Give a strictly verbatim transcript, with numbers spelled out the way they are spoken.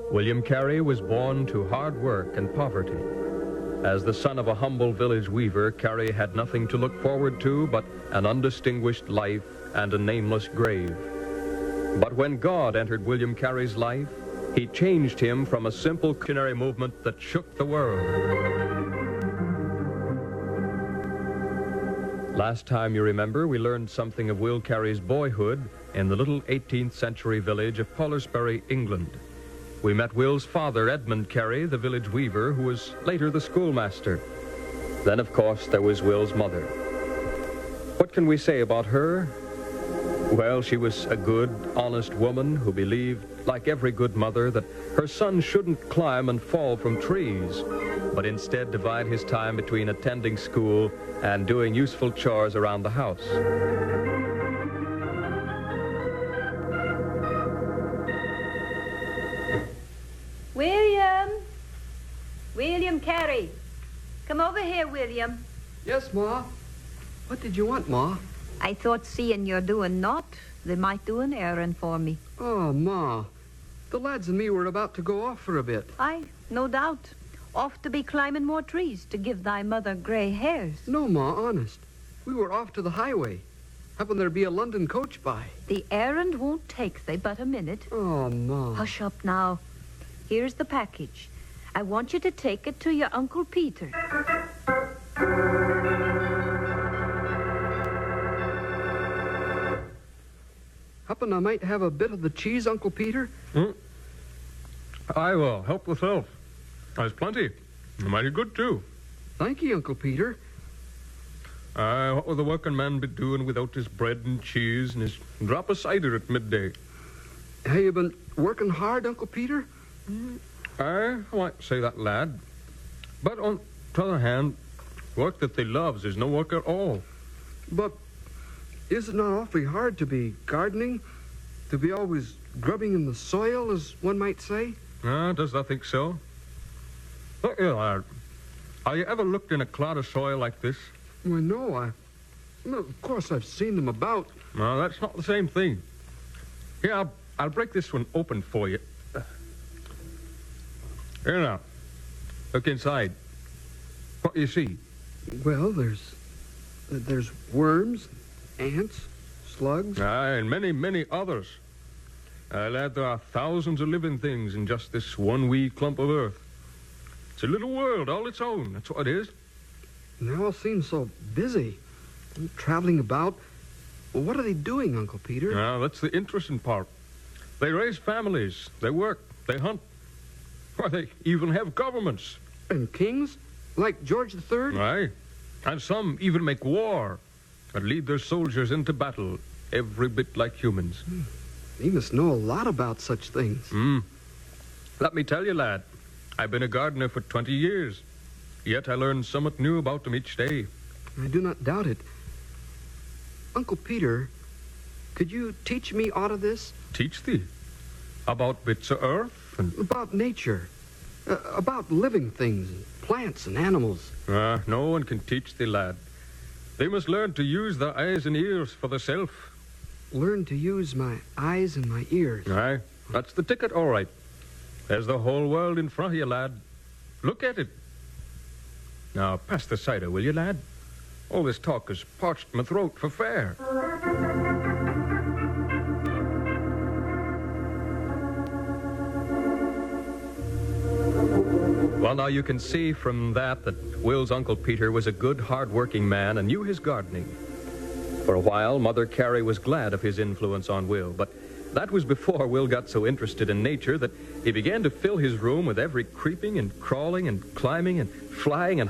William Carey was born to hard work and poverty. As the son of a humble village weaver, Carey had nothing to look forward to but an undistinguished life and a nameless grave. But when God entered William Carey's life, he changed him from a simple missionary movement that shook the world. Last time, you remember, we learned something of Will Carey's boyhood in the little eighteenth century village of Pollarsbury, England. We met Will's father, Edmund Carey, the village weaver, who was later the schoolmaster. Then, of course, there was Will's mother. What can we say about her? Well, she was a good, honest woman who believed, like every good mother, that her son shouldn't climb and fall from trees, but instead divide his time between attending school and doing useful chores around the house. William! William Carey! Come over here, William. Yes, Ma. What did you want, Ma? I thought, seeing you're doing naught, they might do an errand for me. Oh, Ma. The lads and me were about to go off for a bit. Aye, no doubt. Off to be climbing more trees to give thy mother grey hairs. No, Ma, honest. We were off to the highway. Happened there be a London coach by. The errand won't take thee but a minute. Oh, Ma. Hush up now. Here's the package. I want you to take it to your Uncle Peter. Happen I might have a bit of the cheese, Uncle Peter? Hmm? I will help myself. There's plenty. Mighty good, too. Thank you, Uncle Peter. Uh, what will the working man be doing without his bread and cheese and his drop of cider at midday? Have you been working hard, Uncle Peter? Mm, I might say that, lad. But on the other hand, work that they loves is no work at all. But is it not awfully hard to be gardening? To be always grubbing in the soil, as one might say? Ah, does thou think so? Look here, lad. Have you ever looked in a clod of soil like this? Why, no, I... Well, of course, I've seen them about. No, that's not the same thing. Here, I'll, I'll break this one open for you. Here now. Look inside. What do you see? Well, there's... There's worms, ants, slugs. Aye, and many, many others. Uh, lad, there are thousands of living things in just this one wee clump of earth. It's a little world all its own, that's what it is. And they all seem so busy, traveling about. Well, what are they doing, Uncle Peter? Now, that's the interesting part. They raise families, they work, they hunt. Why, they even have governments. And kings? Like George the Third? Aye. And some even make war and lead their soldiers into battle, every bit like humans. Hmm. You must know a lot about such things. Hmm. Let me tell you, lad, I've been a gardener for twenty years, yet I learn somewhat new about them each day. I do not doubt it. Uncle Peter, could you teach me aught of this? Teach thee? About bits of earth? And... About nature. Uh, about living things, plants and animals. Ah, no one can teach thee, lad. They must learn to use their eyes and ears for themselves. Learn to use my eyes and my ears. Aye, that's the ticket, all right. There's the whole world in front of you, lad. Look at it. Now, pass the cider, will you, lad? All this talk has parched my throat for fair. Well, now you can see from that that Will's Uncle Peter was a good, hard-working man and knew his gardening. For a while, Mother Carey was glad of his influence on Will, but that was before Will got so interested in nature that he began to fill his room with every creeping and crawling and climbing and flying and